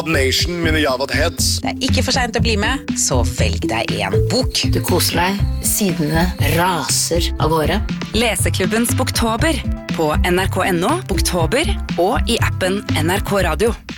Nation, mine Javad Heads. Det ikke for sent å bli med, så velg deg en bok. Du koser deg, sidene raser av gårde. Leseklubbens Boktober på NRK.no, Boktober og i appen NRK Radio.